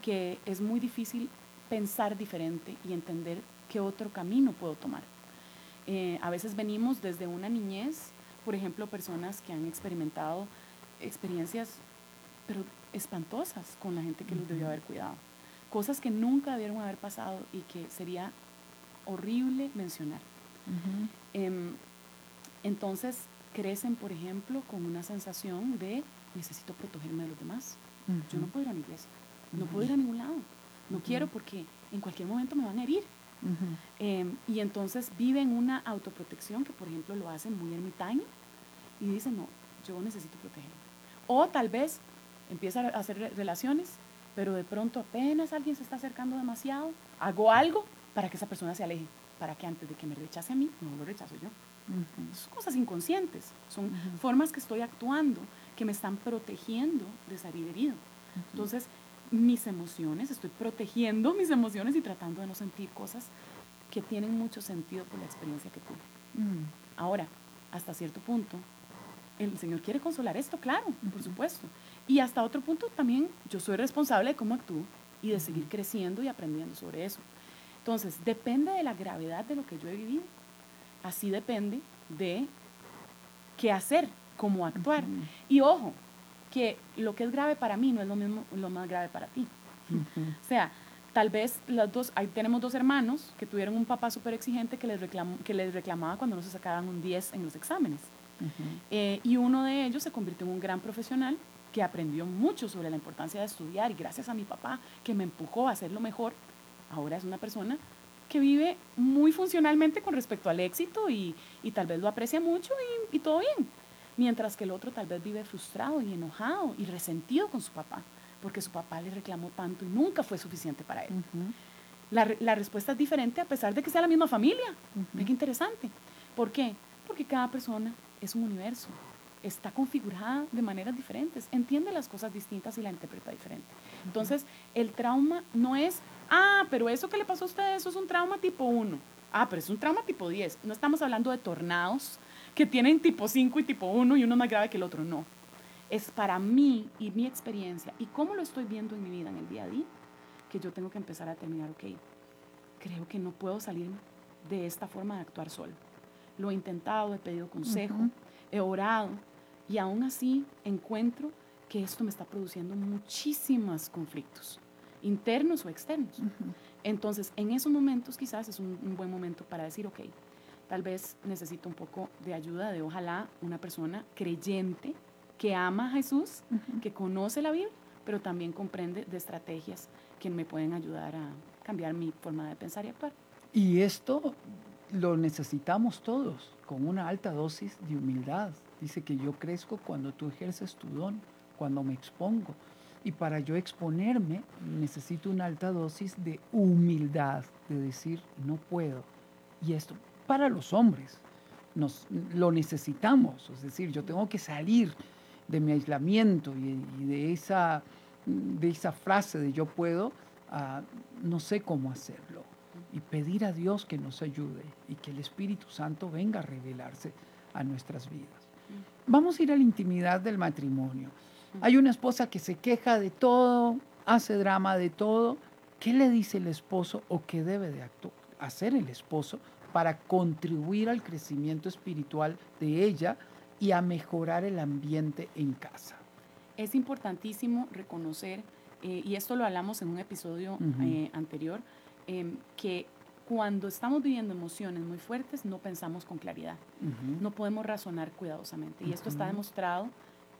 que es muy difícil pensar diferente y entender qué otro camino puedo tomar. A veces venimos desde una niñez, por ejemplo, personas que han experimentado experiencias pero espantosas con la gente que los debió haber cuidado. Cosas que nunca debieron haber pasado y que sería horrible mencionar. Entonces crecen, por ejemplo, con una sensación de necesito protegerme de los demás. Yo no puedo ir a la iglesia, no puedo ir a ningún lado, no quiero porque en cualquier momento me van a herir. Y entonces viven una autoprotección que, por ejemplo, lo hacen muy ermitaño y dicen, no, yo necesito protegerme. O tal vez empieza a hacer relaciones, pero de pronto apenas alguien se está acercando demasiado, hago algo para que esa persona se aleje, para que antes de que me rechace a mí, no lo rechazo yo. Son cosas inconscientes, son formas que estoy actuando, que me están protegiendo de salir herido. Entonces, mis emociones, estoy protegiendo mis emociones y tratando de no sentir cosas que tienen mucho sentido por la experiencia que tuve. Ahora, hasta cierto punto, el Señor quiere consolar esto, claro, por supuesto. Y hasta otro punto también yo soy responsable de cómo actúo y de seguir creciendo y aprendiendo sobre eso. Entonces, depende de la gravedad de lo que yo he vivido. Así depende de qué hacer, cómo actuar. Y ojo, que lo que es grave para mí no es lo mismo, lo más grave para ti. O sea, tal vez ahí tenemos dos hermanos que tuvieron un papá súper exigente que les reclamaba cuando no se sacaban un 10 en los exámenes. Y uno de ellos se convirtió en un gran profesional que aprendió mucho sobre la importancia de estudiar y gracias a mi papá que me empujó a hacerlo mejor, ahora es una persona que vive muy funcionalmente con respecto al éxito y tal vez lo aprecia mucho y todo bien. Mientras que el otro tal vez vive frustrado y enojado y resentido con su papá, porque su papá le reclamó tanto y nunca fue suficiente para él. La respuesta es diferente a pesar de que sea la misma familia. Ve qué interesante. ¿Por qué? Porque cada persona es un universo, está configurada de maneras diferentes, entiende las cosas distintas y la interpreta diferente. Entonces, el trauma no es, pero eso que le pasó a usted, eso es un trauma tipo 1. Pero es un trauma tipo 10. No estamos hablando de tornados que tienen tipo 5 y tipo 1 y uno más grave que el otro, no. Es para mí y mi experiencia y cómo lo estoy viendo en mi vida, en el día a día, que yo tengo que empezar a determinar, ok, creo que no puedo salir de esta forma de actuar sola. Lo he intentado, he pedido consejo, he orado y aún así encuentro que esto me está produciendo muchísimos conflictos, internos o externos. Entonces, en esos momentos quizás es un buen momento para decir, ok, tal vez necesito un poco de ayuda de ojalá una persona creyente que ama a Jesús, que conoce la Biblia, pero también comprende de estrategias que me pueden ayudar a cambiar mi forma de pensar y actuar. Y esto lo necesitamos todos, con una alta dosis de humildad. Dice que yo crezco cuando tú ejerces tu don, cuando me expongo. Y para yo exponerme necesito una alta dosis de humildad, de decir, no puedo. Y esto para los hombres lo necesitamos. Es decir, yo tengo que salir de mi aislamiento y de esa frase de yo puedo, no sé cómo hacerlo. Y pedir a Dios que nos ayude y que el Espíritu Santo venga a revelarse a nuestras vidas. Vamos a ir a la intimidad del matrimonio. Hay una esposa que se queja de todo, hace drama de todo. ¿Qué le dice el esposo o qué debe de hacer el esposo para contribuir al crecimiento espiritual de ella y a mejorar el ambiente en casa? Es importantísimo reconocer, y esto lo hablamos en un episodio anterior, que cuando estamos viviendo emociones muy fuertes no pensamos con claridad, no podemos razonar cuidadosamente. Y esto está demostrado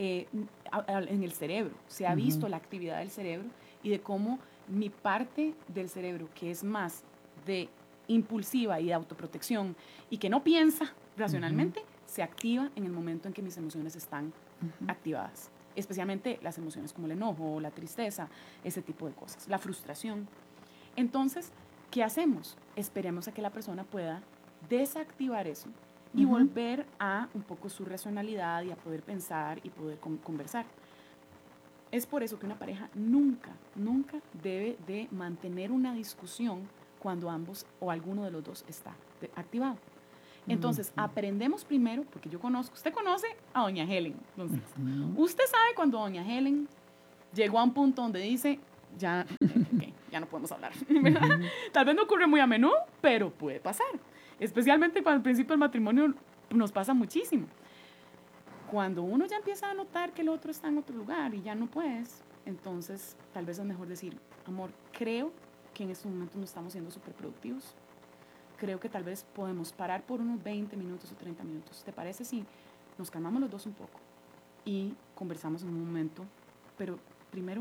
en el cerebro, se ha visto la actividad del cerebro y de cómo mi parte del cerebro, que es más de impulsiva y de autoprotección y que no piensa racionalmente, se activa en el momento en que mis emociones están activadas, especialmente las emociones como el enojo, la tristeza, ese tipo de cosas, la frustración. Entonces, ¿qué hacemos? Esperemos a que la persona pueda desactivar eso y volver a un poco su racionalidad y a poder pensar y poder conversar. Es por eso que una pareja nunca debe de mantener una discusión cuando ambos o alguno de los dos está activado. Entonces, aprendemos primero, porque usted conoce a doña Helen. Entonces, usted sabe cuando doña Helen llegó a un punto donde dice, ya, okay, ya no podemos hablar, ¿verdad? Tal vez no ocurre muy a menudo, pero puede pasar. Especialmente cuando al principio del matrimonio nos pasa muchísimo. Cuando uno ya empieza a notar que el otro está en otro lugar y ya no puedes, entonces tal vez es mejor decir, amor, creo que en estos momentos no estamos siendo súper productivos. Creo que tal vez podemos parar por unos 20 minutos o 30 minutos. ¿Te parece si nos calmamos los dos un poco y conversamos en un momento? Pero primero,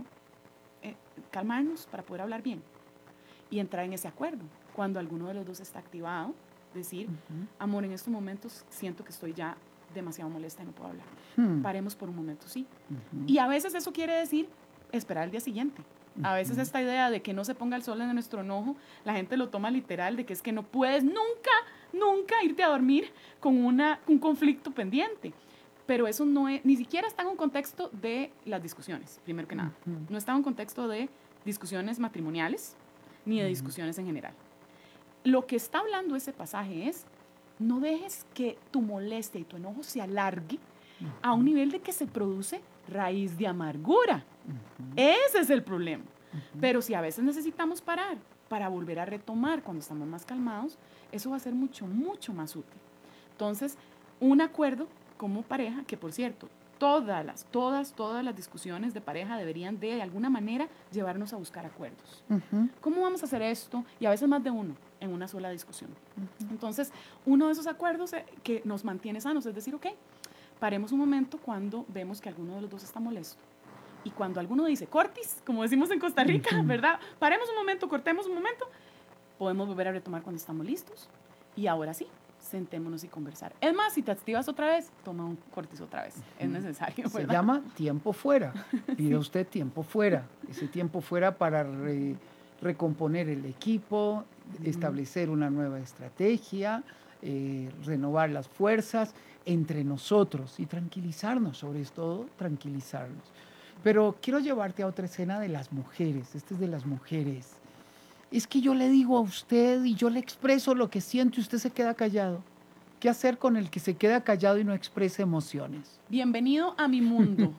calmarnos para poder hablar bien y entrar en ese acuerdo. Cuando alguno de los dos está activado, decir, amor, en estos momentos siento que estoy ya demasiado molesta y no puedo hablar. Paremos por un momento, sí. Y a veces eso quiere decir esperar el día siguiente. A veces esta idea de que no se ponga el sol en nuestro enojo, la gente lo toma literal, de que es que no puedes nunca irte a dormir con un conflicto pendiente. Pero eso no es, ni siquiera está en un contexto de las discusiones, primero que nada. No está en un contexto de discusiones matrimoniales, ni de discusiones en general. Lo que está hablando ese pasaje es, no dejes que tu molestia y tu enojo se alargue a un nivel de que se produce raíz de amargura. Ese es el problema. Pero si a veces necesitamos parar para volver a retomar cuando estamos más calmados, eso va a ser mucho más útil. Entonces, un acuerdo como pareja, que por cierto, todas las discusiones de pareja deberían de alguna manera llevarnos a buscar acuerdos. ¿Cómo vamos a hacer esto? Y a veces más de uno en una sola discusión. Entonces, uno de esos acuerdos que nos mantiene sanos es decir, ok, paremos un momento cuando vemos que alguno de los dos está molesto. Y cuando alguno dice cortis, como decimos en Costa Rica, ¿verdad? Paremos un momento, cortemos un momento, podemos volver a retomar cuando estamos listos. Y ahora sí, sentémonos y conversar. Es más, si te activas otra vez, toma un cortis otra vez. Es necesario, ¿verdad? Se llama tiempo fuera. Pide usted tiempo fuera. Ese tiempo fuera para recomponer el equipo, establecer una nueva estrategia, renovar las fuerzas entre nosotros y tranquilizarnos, sobre todo tranquilizarnos. Pero quiero llevarte a otra escena de las mujeres. Esta es de las mujeres. Es que yo le digo a usted y yo le expreso lo que siento y usted se queda callado. ¿Qué hacer con el que se queda callado y no expresa emociones? Bienvenido a mi mundo.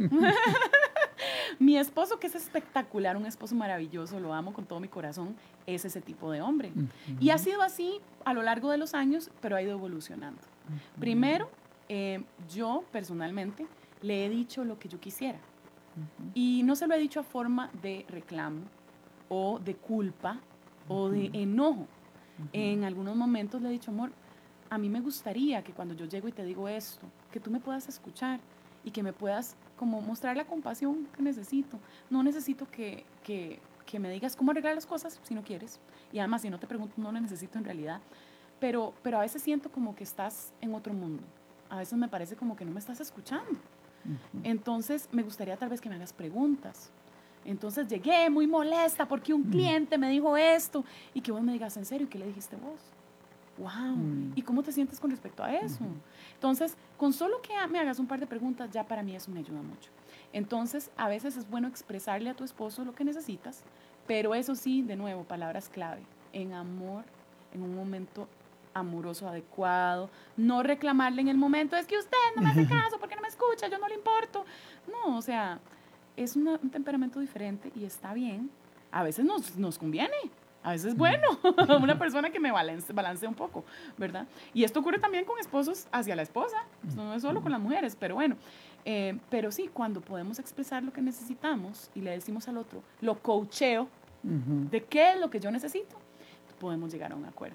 Mi esposo, que es espectacular, un esposo maravilloso, lo amo con todo mi corazón, es ese tipo de hombre. Y ha sido así a lo largo de los años, pero ha ido evolucionando. Primero, yo personalmente le he dicho lo que yo quisiera. Y no se lo he dicho a forma de reclamo o de culpa o de enojo. En algunos momentos le he dicho, amor, a mí me gustaría que cuando yo llego y te digo esto, que tú me puedas escuchar y que me puedas como mostrar la compasión que necesito. No necesito que me digas cómo arreglar las cosas si no quieres. Y además, si no te pregunto, no lo necesito en realidad. Pero a veces siento como que estás en otro mundo. A veces me parece como que no me estás escuchando. Entonces, me gustaría tal vez que me hagas preguntas. Entonces, llegué muy molesta porque un cliente me dijo esto y que vos me digas, ¿en serio? ¿Y qué le dijiste vos? ¡Wow! ¿Y cómo te sientes con respecto a eso? Entonces, con solo que me hagas un par de preguntas, ya para mí eso me ayuda mucho. Entonces, a veces es bueno expresarle a tu esposo lo que necesitas, pero eso sí, de nuevo, palabras clave, en amor, en un momento amoroso, adecuado, no reclamarle en el momento, es que usted no me hace caso, porque no me escucha, yo no le importo. No, o sea, es un temperamento diferente y está bien. A veces nos conviene, a veces es bueno, una persona que me balancea un poco, ¿verdad? Y esto ocurre también con esposos hacia la esposa, no es solo con las mujeres, pero bueno. Pero sí, cuando podemos expresar lo que necesitamos y le decimos al otro, lo coacheo de qué es lo que yo necesito, podemos llegar a un acuerdo.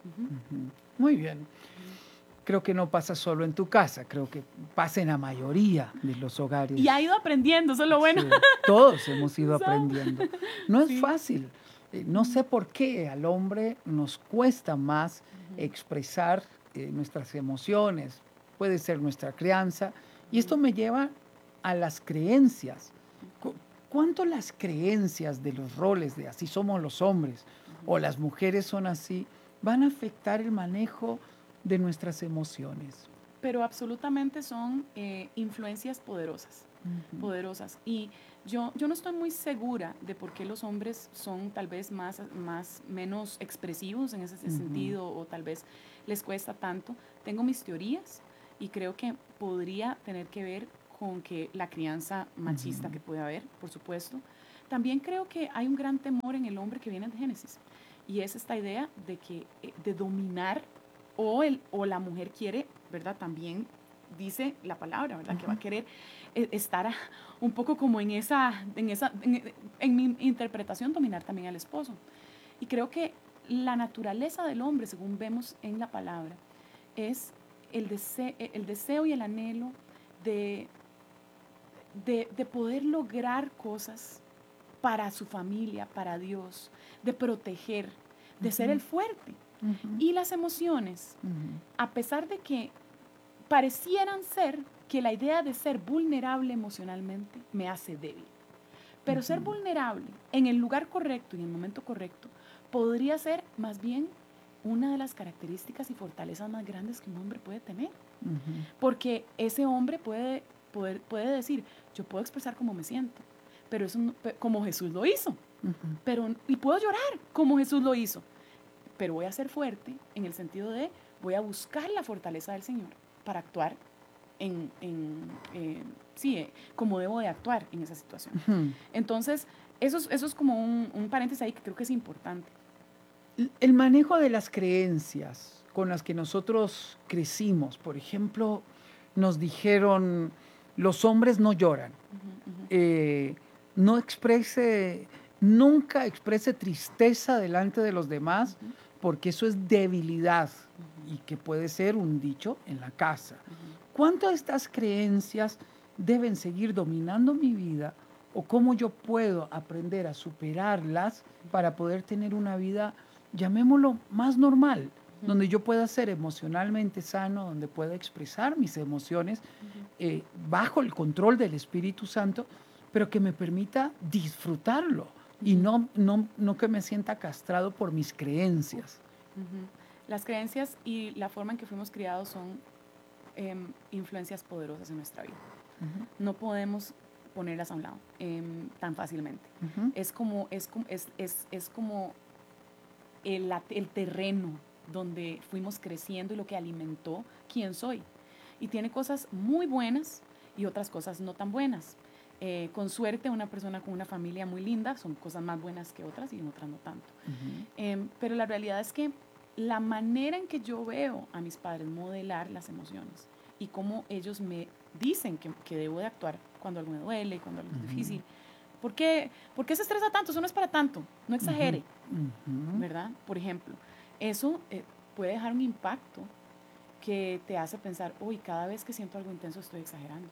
Muy bien. Creo que no pasa solo en tu casa, creo que pasa en la mayoría de los hogares. Y ha ido aprendiendo, eso es lo bueno. Sí, todos hemos ido aprendiendo. No es fácil. No sé por qué al hombre nos cuesta más expresar nuestras emociones. Puede ser nuestra crianza. Y esto me lleva a las creencias. ¿Cuánto las creencias de los roles de así somos los hombres o las mujeres son así van a afectar el manejo de nuestras emociones? Pero absolutamente son influencias poderosas, poderosas. Y yo no estoy muy segura de por qué los hombres son tal vez menos expresivos en ese sentido, o tal vez les cuesta tanto. Tengo mis teorías y creo que podría tener que ver con que la crianza machista que puede haber, por supuesto, también creo que hay un gran temor en el hombre que viene de Génesis, y es esta idea de que de dominar, o la mujer quiere, ¿verdad? También dice la palabra, ¿verdad? Que va a querer estar un poco como en mi interpretación, dominar también al esposo. Y creo que la naturaleza del hombre, según vemos en la palabra, es el deseo y el anhelo de poder lograr cosas para su familia, para Dios, de proteger, de ser el fuerte. Y las emociones, a pesar de que parecieran ser que la idea de ser vulnerable emocionalmente me hace débil, pero ser vulnerable en el lugar correcto y en el momento correcto podría ser más bien una de las características y fortalezas más grandes que un hombre puede tener. Porque ese hombre puede decir, yo puedo expresar cómo me siento, pero eso no, como Jesús lo hizo. Y puedo llorar como Jesús lo hizo, pero voy a ser fuerte en el sentido de voy a buscar la fortaleza del Señor para actuar como debo de actuar en esa situación. Entonces, eso es como un paréntesis ahí que creo que es importante. El manejo de las creencias con las que nosotros crecimos, por ejemplo, nos dijeron, los hombres no lloran, nunca exprese tristeza delante de los demás, porque eso es debilidad y que puede ser un dicho en la casa. ¿Cuánto de estas creencias deben seguir dominando mi vida o cómo yo puedo aprender a superarlas para poder tener una vida, llamémoslo, más normal, donde yo pueda ser emocionalmente sano, donde pueda expresar mis emociones bajo el control del Espíritu Santo, pero que me permita disfrutarlo y no que me sienta castrado por mis creencias? Las creencias y la forma en que fuimos criados son influencias poderosas en nuestra vida. No podemos ponerlas a un lado tan fácilmente. Es como el terreno donde fuimos creciendo y lo que alimentó quién soy. Y tiene cosas muy buenas y otras cosas no tan buenas. Con suerte, una persona con una familia muy linda son cosas más buenas que otras y en otras no tanto. Pero la realidad es que la manera en que yo veo a mis padres modelar las emociones y cómo ellos me dicen que debo de actuar cuando algo me duele, cuando algo es difícil. ¿Por qué se estresa tanto? Eso no es para tanto. No exagere, ¿verdad? Por ejemplo, eso puede dejar un impacto que te hace pensar, uy, cada vez que siento algo intenso estoy exagerando.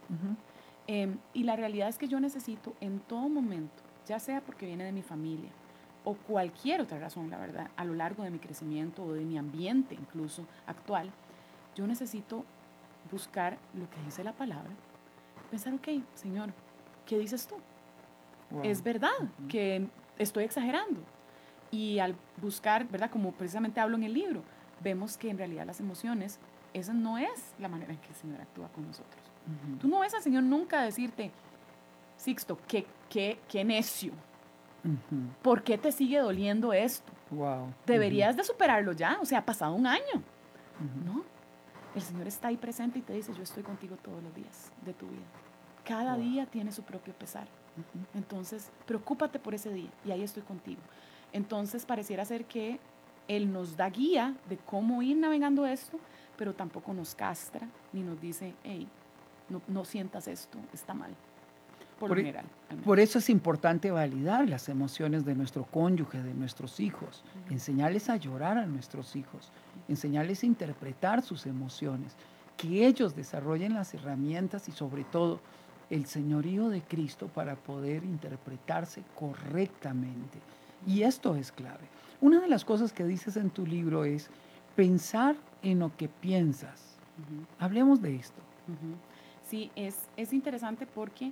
Y la realidad es que yo necesito en todo momento, ya sea porque viene de mi familia o cualquier otra razón, la verdad, a lo largo de mi crecimiento o de mi ambiente incluso actual, yo necesito buscar lo que dice la palabra, pensar, ok, Señor, ¿qué dices tú? Wow. Es verdad que estoy exagerando. Y al buscar, ¿verdad? Como precisamente hablo en el libro, vemos que en realidad las emociones, esa no es la manera en que el Señor actúa con nosotros. Tú no ves al Señor nunca decirte, Sixto, qué necio. ¿Por qué te sigue doliendo esto? Wow. Deberías de superarlo ya, o sea, ha pasado un año. No, el Señor está ahí presente y te dice, yo estoy contigo todos los días de tu vida. Cada día tiene su propio pesar. Entonces, preocúpate por ese día y ahí estoy contigo. Entonces, pareciera ser que Él nos da guía de cómo ir navegando esto, pero tampoco nos castra ni nos dice, hey, no sientas esto, está mal. Por lo general. Por eso es importante validar las emociones de nuestro cónyuge, de nuestros hijos, enseñarles a llorar a nuestros hijos, enseñarles a interpretar sus emociones, que ellos desarrollen las herramientas y sobre todo el señorío de Cristo para poder interpretarse correctamente. Y esto es clave. Una de las cosas que dices en tu libro es pensar en lo que piensas. Hablemos de esto. Sí, es interesante porque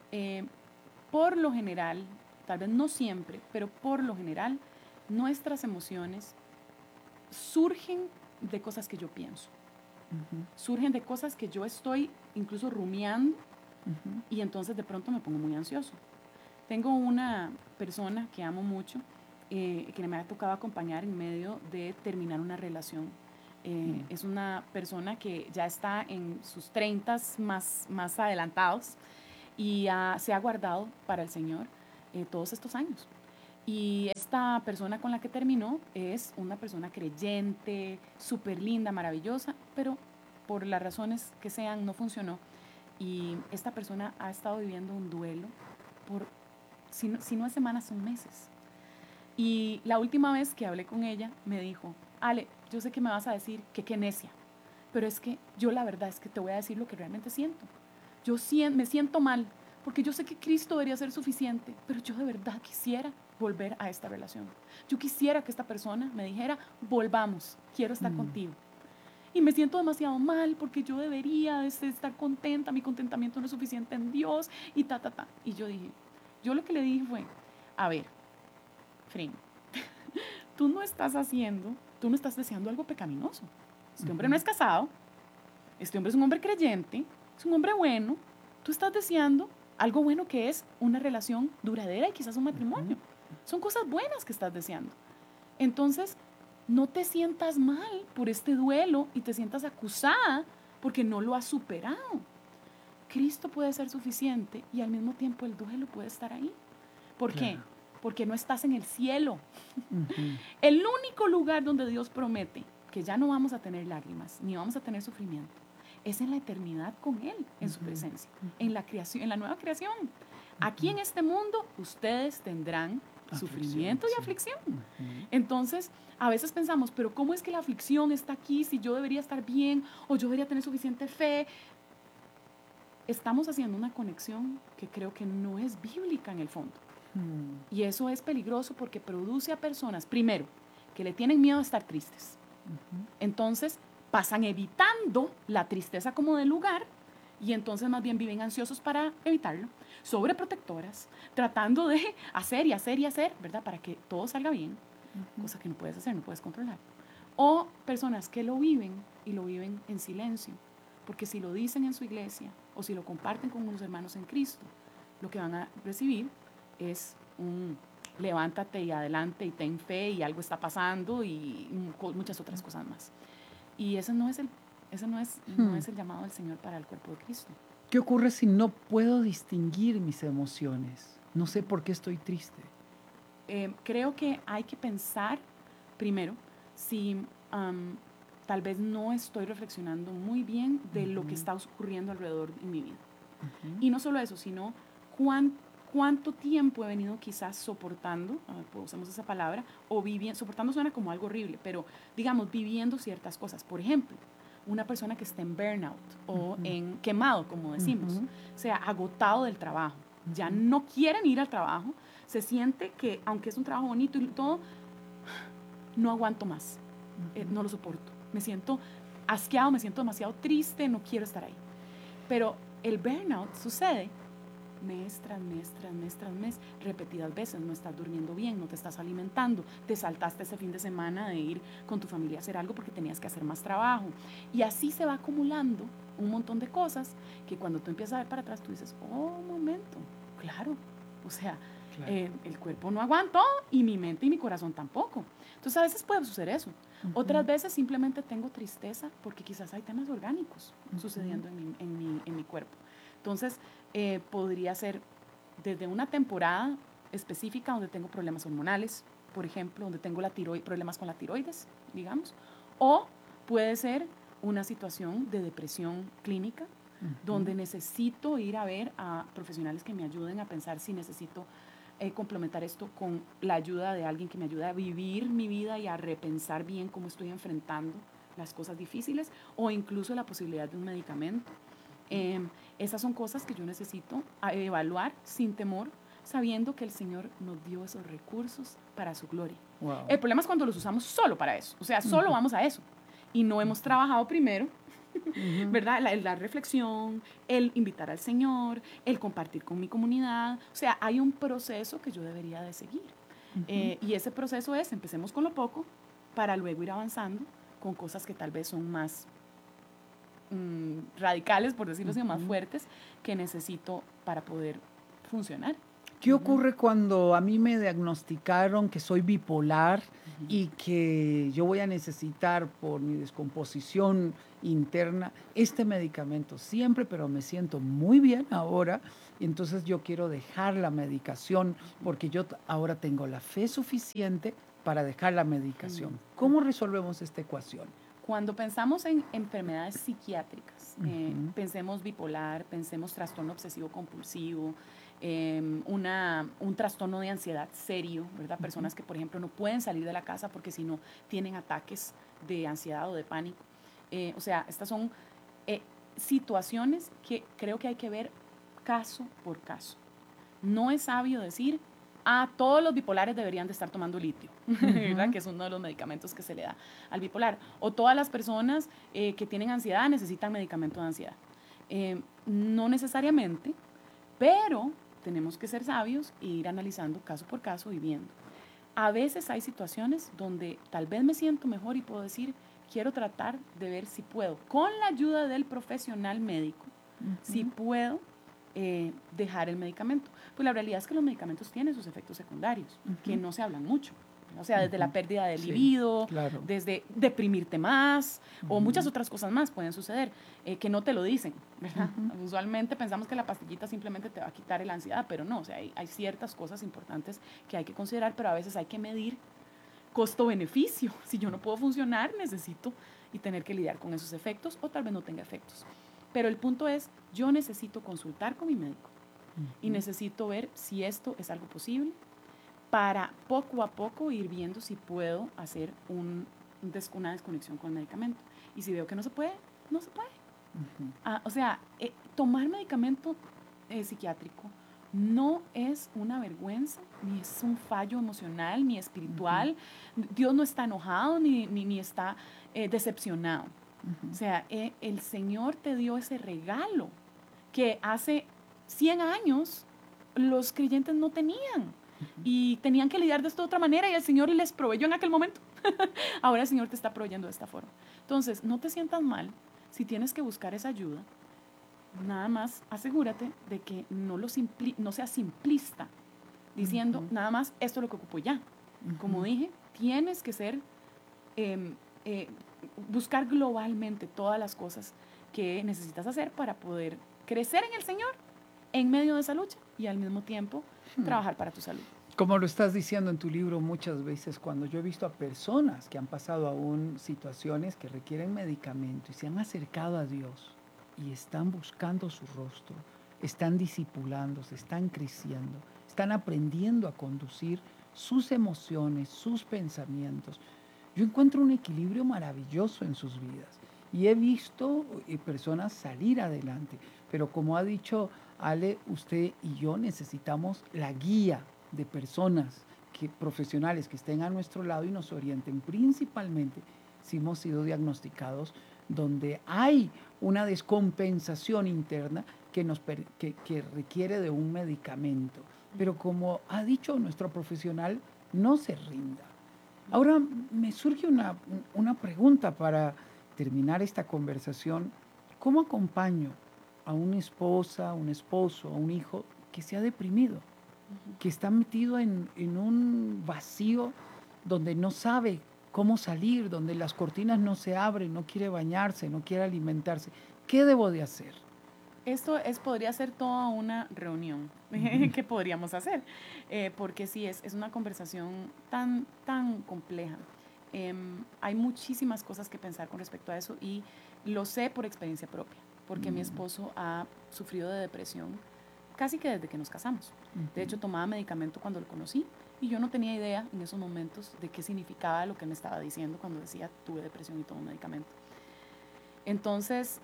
por lo general, tal vez no siempre, pero por lo general, nuestras emociones surgen de cosas que yo pienso. Surgen de cosas que yo estoy incluso rumiando y entonces de pronto me pongo muy ansioso. Tengo una persona que amo mucho que me ha tocado acompañar en medio de terminar una relación. Es una persona que ya está en sus 30s más adelantados y se ha guardado para el Señor. todos estos años. Y esta persona con la que terminó es una persona creyente, súper linda, maravillosa, pero por las razones que sean no funcionó. Y esta persona ha estado viviendo un duelo por, si no es semanas, son meses. Y la última vez que hablé con ella me dijo, Ale, yo sé que me vas a decir que qué necia, pero es que yo la verdad es que te voy a decir lo que realmente siento. Me siento mal, porque yo sé que Cristo debería ser suficiente, pero yo de verdad quisiera volver a esta relación. Yo quisiera que esta persona me dijera, volvamos, quiero estar contigo. Y me siento demasiado mal porque yo debería de estar contenta, mi contentamiento no es suficiente en Dios y ta. Y yo lo que le dije fue, a ver, Fren, tú no estás deseando algo pecaminoso. Este hombre no es casado, este hombre es un hombre creyente, es un hombre bueno, tú estás deseando algo bueno que es una relación duradera y quizás un matrimonio. Son cosas buenas que estás deseando. Entonces, no te sientas mal por este duelo y te sientas acusada porque no lo has superado. Cristo puede ser suficiente y al mismo tiempo el duelo puede estar ahí. ¿Por qué? Porque no estás en el cielo. El único lugar donde Dios promete que ya no vamos a tener lágrimas ni vamos a tener sufrimiento es en la eternidad con Él, en su presencia, en la creación, en la nueva creación. Aquí en este mundo ustedes tendrán sufrimiento y aflicción. Entonces, a veces pensamos, pero ¿cómo es que la aflicción está aquí si yo debería estar bien o yo debería tener suficiente fe? Estamos haciendo una conexión que creo que no es bíblica en el fondo. Y eso es peligroso porque produce a personas, primero, que le tienen miedo a estar tristes. Entonces, pasan evitando la tristeza como de lugar y entonces más bien viven ansiosos para evitarlo, sobreprotectoras, tratando de hacer y hacer y hacer, ¿verdad? Para que todo salga bien, cosa que no puedes hacer, no puedes controlar. O personas que lo viven y lo viven en silencio, porque si lo dicen en su iglesia o si lo comparten con unos hermanos en Cristo, lo que van a recibir es un levántate y adelante y ten fe y algo está pasando y muchas otras cosas más. Y ese no es el llamado del Señor para el cuerpo de Cristo. ¿Qué ocurre si no puedo distinguir mis emociones? No sé por qué estoy triste. Creo que hay que pensar primero si tal vez no estoy reflexionando muy bien de lo que está ocurriendo alrededor de mi vida. Y no solo eso, sino cuánto tiempo he venido quizás soportando, usamos esa palabra, o viviendo, soportando suena como algo horrible, pero digamos, viviendo ciertas cosas. Por ejemplo, una persona que está en burnout o en quemado, como decimos, o sea, agotado del trabajo, ya no quieren ir al trabajo, se siente que, aunque es un trabajo bonito y todo, no aguanto más, no lo soporto, me siento asqueado, me siento demasiado triste, no quiero estar ahí. Pero el burnout sucede mes tras mes, repetidas veces. No estás durmiendo bien, no te estás alimentando, te saltaste ese fin de semana de ir con tu familia a hacer algo porque tenías que hacer más trabajo. Y así se va acumulando un montón de cosas que cuando tú empiezas a ver para atrás, tú dices, oh, un momento, claro, o sea, el cuerpo no aguantó y mi mente y mi corazón tampoco. Entonces a veces puede suceder eso. Otras veces simplemente tengo tristeza porque quizás hay temas orgánicos sucediendo en mi cuerpo. Entonces, podría ser desde una temporada específica donde tengo problemas hormonales, por ejemplo, donde tengo problemas con la tiroides, digamos, o puede ser una situación de depresión clínica, donde necesito ir a ver a profesionales que me ayuden a pensar si necesito complementar esto con la ayuda de alguien que me ayude a vivir mi vida y a repensar bien cómo estoy enfrentando las cosas difíciles, o incluso la posibilidad de un medicamento. Esas son cosas que yo necesito evaluar sin temor, sabiendo que el Señor nos dio esos recursos para su gloria. Wow. El problema es cuando los usamos solo para eso, o sea, solo vamos a eso y no hemos trabajado primero, ¿verdad? La reflexión, el invitar al Señor, el compartir con mi comunidad, o sea, hay un proceso que yo debería de seguir. Y ese proceso es, empecemos con lo poco para luego ir avanzando con cosas que tal vez son más radicales, por decirlo así, más fuertes, que necesito para poder funcionar. ¿Qué ocurre cuando a mí me diagnosticaron que soy bipolar y que yo voy a necesitar por mi descomposición interna este medicamento siempre, pero me siento muy bien ahora y entonces yo quiero dejar la medicación porque yo ahora tengo la fe suficiente para dejar la medicación? ¿Cómo resolvemos esta ecuación? Cuando pensamos en enfermedades psiquiátricas, pensemos bipolar, pensemos trastorno obsesivo compulsivo, un trastorno de ansiedad serio, ¿verdad? Personas que, por ejemplo, no pueden salir de la casa porque si no tienen ataques de ansiedad o de pánico. O sea, estas son situaciones que creo que hay que ver caso por caso. No es sabio decir, todos los bipolares deberían de estar tomando litio, ¿verdad? Que es uno de los medicamentos que se le da al bipolar. O todas las personas que tienen ansiedad necesitan medicamento de ansiedad. No necesariamente, pero tenemos que ser sabios e ir analizando caso por caso y viendo. A veces hay situaciones donde tal vez me siento mejor y puedo decir, quiero tratar de ver si puedo, con la ayuda del profesional médico, si puedo dejar el medicamento. Pues la realidad es que los medicamentos tienen sus efectos secundarios, que no se hablan mucho. O sea, desde la pérdida de libido, claro, desde deprimirte más, o muchas otras cosas más pueden suceder, que no te lo dicen, ¿verdad? Usualmente pensamos que la pastillita simplemente te va a quitar la ansiedad, pero no, o sea, hay ciertas cosas importantes que hay que considerar, pero a veces hay que medir costo-beneficio. Si yo no puedo funcionar, necesito y tener que lidiar con esos efectos, o tal vez no tenga efectos. Pero el punto es, yo necesito consultar con mi médico y necesito ver si esto es algo posible para poco a poco ir viendo si puedo hacer una desconexión con el medicamento. Y si veo que no se puede, no se puede. O sea, tomar medicamento psiquiátrico no es una vergüenza, ni es un fallo emocional, ni espiritual. Dios no está enojado, ni está decepcionado. O sea, el Señor te dio ese regalo que hace 100 años los creyentes no tenían. Y tenían que lidiar de esta otra manera y el Señor les proveyó en aquel momento. Ahora el Señor te está proveyendo de esta forma. Entonces, no te sientas mal si tienes que buscar esa ayuda. Nada más asegúrate de que no seas simplista diciendo nada más esto es lo que ocupo ya. Como dije, tienes que ser buscar globalmente todas las cosas que necesitas hacer para poder crecer en el Señor en medio de esa lucha y al mismo tiempo trabajar para tu salud. Como lo estás diciendo en tu libro muchas veces, cuando yo he visto a personas que han pasado aún situaciones que requieren medicamento y se han acercado a Dios y están buscando su rostro, están discipulándose, están creciendo, están aprendiendo a conducir sus emociones, sus pensamientos. Yo encuentro un equilibrio maravilloso en sus vidas y he visto personas salir adelante, pero como ha dicho Ale, usted y yo necesitamos la guía de personas profesionales que estén a nuestro lado y nos orienten, principalmente si hemos sido diagnosticados donde hay una descompensación interna que requiere de un medicamento. Pero como ha dicho nuestro profesional, no se rinda. Ahora me surge una pregunta para terminar esta conversación. ¿Cómo acompaño a una esposa, un esposo, a un hijo que se ha deprimido, que está metido en un vacío donde no sabe cómo salir, donde las cortinas no se abren, no quiere bañarse, no quiere alimentarse? ¿Qué debo de hacer? Esto podría ser toda una reunión que podríamos hacer, porque sí, es una conversación tan compleja. Hay muchísimas cosas que pensar con respecto a eso y lo sé por experiencia propia, porque mi esposo ha sufrido de depresión casi que desde que nos casamos. De hecho, tomaba medicamento cuando lo conocí y yo no tenía idea en esos momentos de qué significaba lo que me estaba diciendo cuando decía tuve depresión y tomo medicamento. Entonces,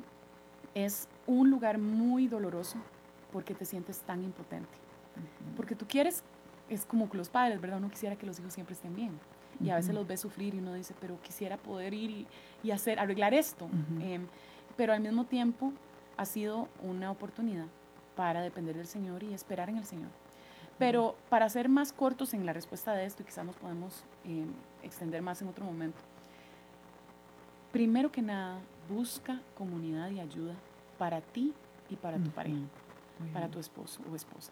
es un lugar muy doloroso porque te sientes tan impotente. Porque tú quieres, es como con los padres, ¿verdad? Uno quisiera que los hijos siempre estén bien. Y a veces los ve sufrir y uno dice, pero quisiera poder ir y arreglar esto. Pero al mismo tiempo ha sido una oportunidad para depender del Señor y esperar en el Señor. Pero para ser más cortos en la respuesta de esto, y quizás nos podemos extender más en otro momento, primero que nada, busca comunidad y ayuda para ti y para tu pareja, para tu esposo o esposa.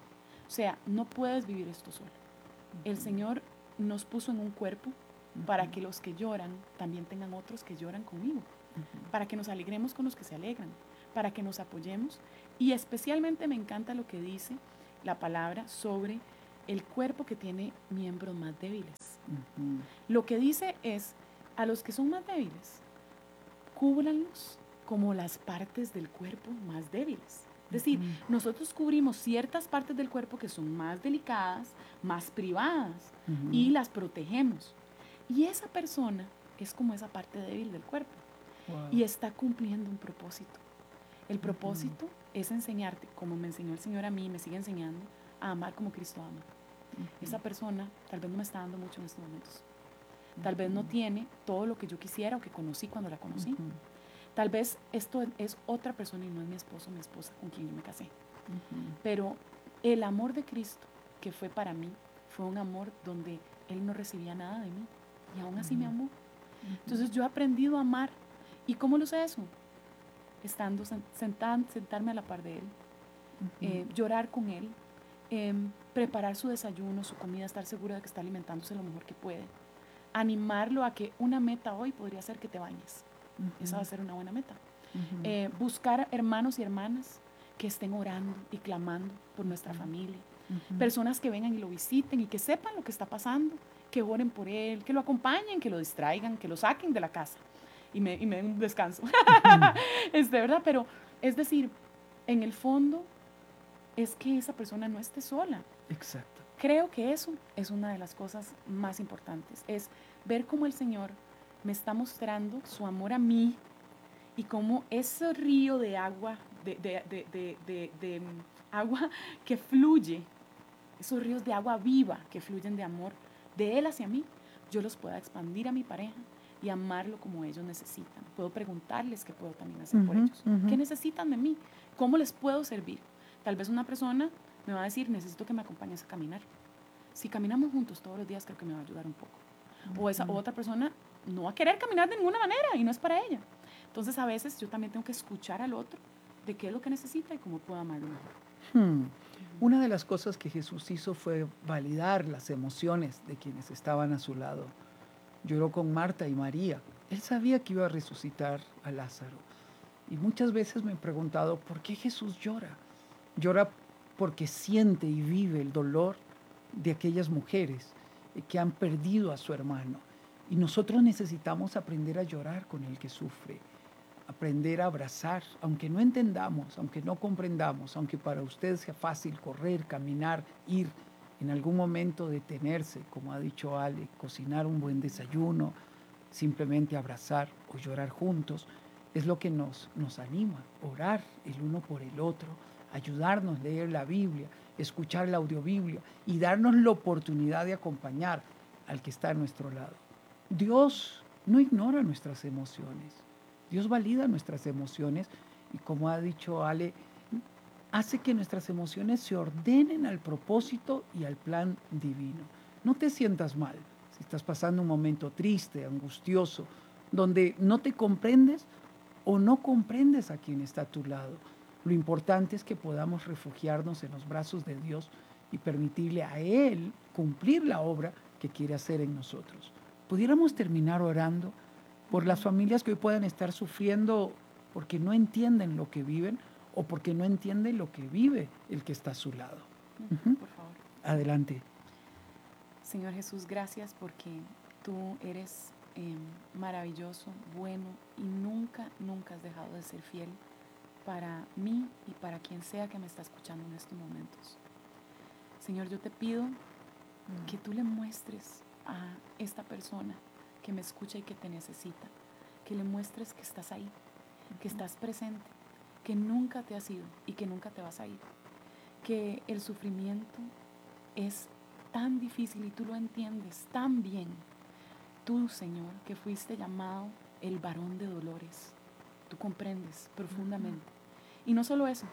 O sea, no puedes vivir esto solo. El Señor nos puso en un cuerpo para que los que lloran también tengan otros que lloran conmigo, para que nos alegremos con los que se alegran, para que nos apoyemos. Y especialmente me encanta lo que dice la palabra sobre el cuerpo que tiene miembros más débiles. Lo que dice es, a los que son más débiles, cúbranlos como las partes del cuerpo más débiles. Es decir, nosotros cubrimos ciertas partes del cuerpo que son más delicadas, más privadas, y las protegemos. Y esa persona es como esa parte débil del cuerpo. Wow. Y está cumpliendo un propósito. El propósito es enseñarte, como me enseñó el Señor a mí, me sigue enseñando, a amar como Cristo ama. Esa persona tal vez no me está dando mucho en estos momentos. Tal vez no tiene todo lo que yo quisiera o que conocí cuando la conocí. Tal vez esto es otra persona y no es mi esposo o mi esposa con quien yo me casé. Pero el amor de Cristo que fue para mí fue un amor donde Él no recibía nada de mí y aún así me amó. Entonces yo he aprendido a amar. ¿Y cómo lo sé eso? Estando sentarme a la par de Él, llorar con Él, preparar su desayuno, su comida, estar segura de que está alimentándose lo mejor que puede. Animarlo a que una meta hoy podría ser que te bañes. Esa va a ser una buena meta. Buscar hermanos y hermanas que estén orando y clamando por nuestra familia. Personas que vengan y lo visiten y que sepan lo que está pasando, que oren por él, que lo acompañen, que lo distraigan, que lo saquen de la casa y me den un descanso. ¿Verdad? Pero es decir, en el fondo es que esa persona no esté sola. Exacto. Creo que eso es una de las cosas más importantes, es ver cómo el Señor me está mostrando su amor a mí y cómo ese río de agua, de agua que fluye, esos ríos de agua viva que fluyen de amor de Él hacia mí, yo los pueda expandir a mi pareja y amarlo como ellos necesitan. Puedo preguntarles qué puedo también hacer por ellos. ¿Qué necesitan de mí? ¿Cómo les puedo servir? Tal vez una persona me va a decir, necesito que me acompañes a caminar. Si caminamos juntos todos los días, creo que me va a ayudar un poco. O esa otra persona no va a querer caminar de ninguna manera y no es para ella. Entonces, a veces yo también tengo que escuchar al otro de qué es lo que necesita y cómo puedo amarlo mejor. Una de las cosas que Jesús hizo fue validar las emociones de quienes estaban a su lado. Lloró con Marta y María. Él sabía que iba a resucitar a Lázaro. Y muchas veces me he preguntado, ¿por qué Jesús llora? Llora porque siente y vive el dolor de aquellas mujeres que han perdido a su hermano. Y nosotros necesitamos aprender a llorar con el que sufre, aprender a abrazar, aunque no entendamos, aunque no comprendamos, aunque para usted sea fácil correr, caminar, ir, en algún momento detenerse, como ha dicho Ale, cocinar un buen desayuno, simplemente abrazar o llorar juntos, es lo que nos anima, orar el uno por el otro, ayudarnos a leer la Biblia, escuchar la audiobiblia y darnos la oportunidad de acompañar al que está a nuestro lado. Dios no ignora nuestras emociones. Dios valida nuestras emociones y, como ha dicho Ale, hace que nuestras emociones se ordenen al propósito y al plan divino. No te sientas mal si estás pasando un momento triste, angustioso, donde no te comprendes o no comprendes a quien está a tu lado. Lo importante es que podamos refugiarnos en los brazos de Dios y permitirle a Él cumplir la obra que quiere hacer en nosotros. ¿Pudiéramos terminar orando por las familias que hoy puedan estar sufriendo porque no entienden lo que viven o porque no entienden lo que vive el que está a su lado? Por favor. Adelante. Señor Jesús, gracias porque tú eres maravilloso, bueno y nunca, nunca has dejado de ser fiel para mí y para quien sea que me está escuchando en estos momentos. Señor, yo te pido que tú le muestres a esta persona que me escucha y que te necesita, que le muestres que estás ahí, que estás presente, que nunca te has ido y que nunca te vas a ir, que el sufrimiento es tan difícil y tú lo entiendes tan bien. Tú, Señor, que fuiste llamado el varón de dolores, tú comprendes profundamente. Y no solo eso,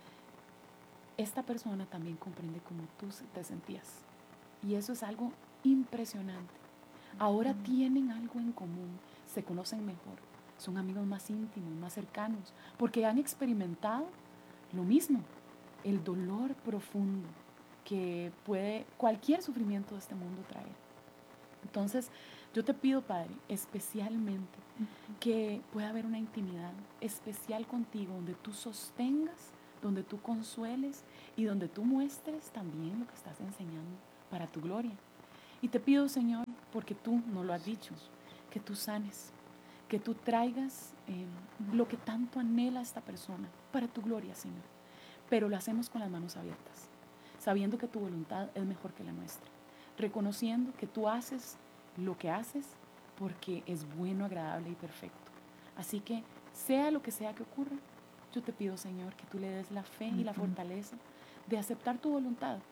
esta persona también comprende cómo tú te sentías. Y eso es algo impresionante. Ahora tienen algo en común, se conocen mejor, son amigos más íntimos, más cercanos, porque han experimentado lo mismo, el dolor profundo que puede cualquier sufrimiento de este mundo traer. Entonces, yo te pido, Padre, especialmente que pueda haber una intimidad especial contigo, donde tú sostengas, donde tú consueles y donde tú muestres también lo que estás enseñando para tu gloria. Y te pido, Señor, porque tú nos lo has dicho, que tú sanes, que tú traigas lo que tanto anhela esta persona para tu gloria, Señor. Pero lo hacemos con las manos abiertas, sabiendo que tu voluntad es mejor que la nuestra, reconociendo que tú haces lo que haces porque es bueno, agradable y perfecto. Así que, sea lo que sea que ocurra, yo te pido, Señor, que tú le des la fe y la fortaleza de aceptar tu voluntad